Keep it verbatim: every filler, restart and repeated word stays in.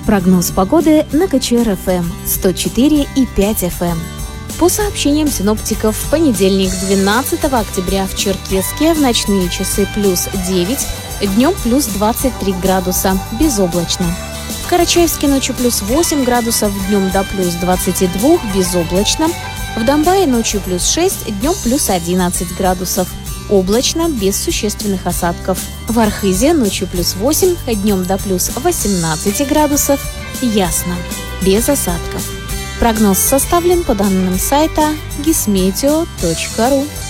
Прогноз погоды на ка че эр эф эм сто четыре и пять эф эм. По сообщениям синоптиков, в понедельник, двенадцатого октября, в Черкесске в ночные часы плюс девять, днем плюс двадцать три градуса, безоблачно. В Карачаевске ночью плюс восемь градусов, днем до плюс двадцати двух, безоблачно. В Домбае ночью плюс шесть, днем плюс одиннадцать градусов, облачно, без существенных осадков. В Архизе ночью плюс восемь, днем до плюс восемнадцати градусов, ясно, без осадков. Прогноз составлен по данным сайта гисметео точка ру.